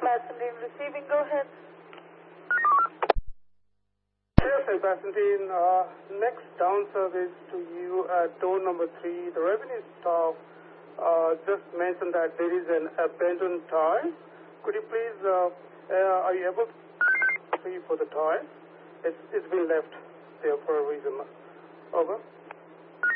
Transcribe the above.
Bassendean receiving, go ahead. Yes, sir, Bassendean. Next down service to you at door number 3. The revenue staff just mentioned that there is an abandoned tire. Could you please, are you able to see for the tire? It's been left there for a reason. Over.